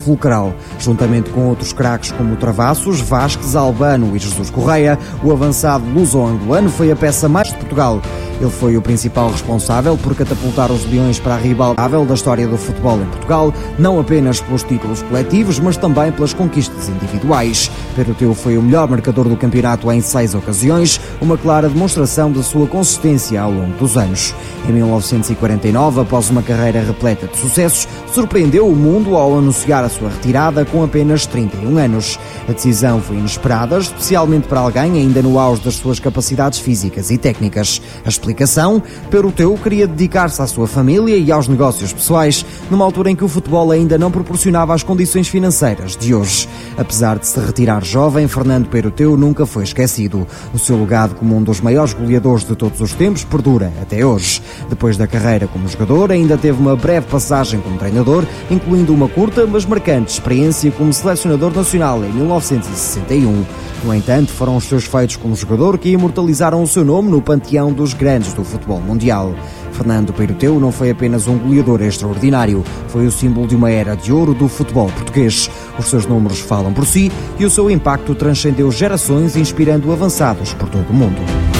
fulcral. Juntamente com outros craques como Travassos, Vasquez, Albano e Jesus Correia, o avançado luso-angolano foi a peça mais de Portugal. Ele foi o principal responsável por catapultar os Leões para a ribalta da história do futebol em Portugal, não apenas pelos títulos coletivos, mas também pelas conquistas individuais. Peroteu foi o melhor marcador do campeonato em 6 ocasiões, uma clara demonstração da sua consistência ao longo dos anos. Em 1949, após uma carreira repleta de sucessos, surpreendeu o mundo ao anunciar a sua retirada com apenas 31 anos. A decisão foi inesperada, especialmente para alguém ainda no auge das suas capacidades físicas e técnicas. A explicação: Peroteu queria dedicar-se à sua família e aos negócios pessoais, numa altura em que o futebol ainda não proporcionava as condições financeiras de hoje. Apesar de se retirar jovem, Fernando Peroteu nunca foi esquecido. O seu legado como um dos maiores goleadores de todos os tempos perdura até hoje. Depois da carreira como jogador, ainda teve uma breve passagem como treinador, incluindo uma curta, mas marcante experiência como selecionador nacional em 1961. No entanto, foram os seus feitos como jogador que imortalizaram o seu nome no panteão dos grandes do futebol mundial. Fernando Peroteu não foi apenas um goleador extraordinário, foi o símbolo de uma era de ouro do futebol português. Os seus números falam por si e o seu impacto transcendeu gerações, inspirando avançados por todo o mundo.